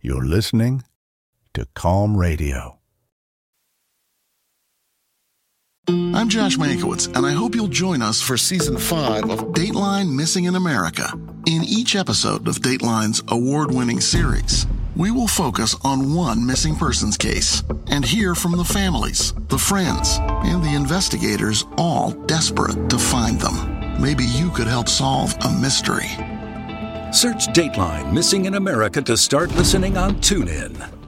You're listening to Calm Radio. I'm Josh Mankiewicz, and I hope you'll join us for Season 5 of Dateline Missing in America. In each episode of Dateline's award-winning series, we will focus on one missing persons case and hear from the families, the friends, and the investigators, all desperate to find them. Maybe you could help solve a mystery. Search Dateline Missing in America to start listening on TuneIn.